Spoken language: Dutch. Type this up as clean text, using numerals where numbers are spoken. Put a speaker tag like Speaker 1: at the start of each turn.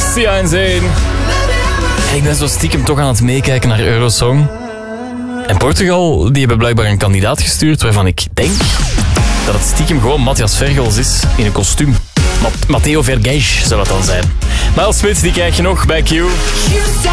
Speaker 1: Sia en Zayn. En ik ben zo stiekem toch aan het meekijken naar Eurosong. En Portugal, die hebben blijkbaar een kandidaat gestuurd waarvan ik denk dat het stiekem gewoon Matthias Vergels is in een kostuum. Matteo Vergeis zou dat dan zijn. Miles Smith, die krijg je nog bij Q.